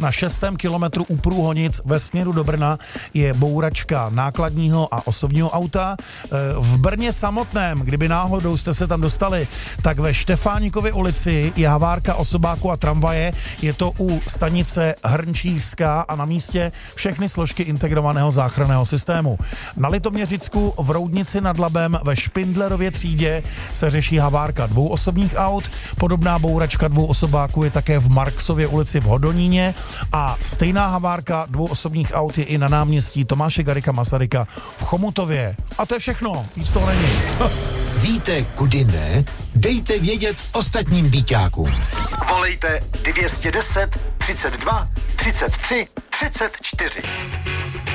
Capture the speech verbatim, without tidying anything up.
na šestém kilometru u Průhonic ve směru do Brna je bouračka nákladního a osobního auta. V Brně samotném, kdyby náhodou jste se tam dostali, tak ve Štefánikově ulici je havárka osobáku a tramvaje. Je to u stanice Hrnčířská a na místě všechny složky integrovaného záchranného systému. Na Litoměřicku v Roudnici nad Labem ve Špindlerově třídě se řeší havárka dvou osobních aut. Podobná bouračka dvou osobáků je také v Marksově ulici v Hodoníně a stejná havárka dvou osobních aut je i na náměstí Tomáše Garrigua Masaryka v Chomutově. A to je všechno, víc toho není. Víte, kudy ne? Dejte vědět ostatním byťákům. Volejte dvě stě deset, třicet dva, třicet tři, třicet čtyři.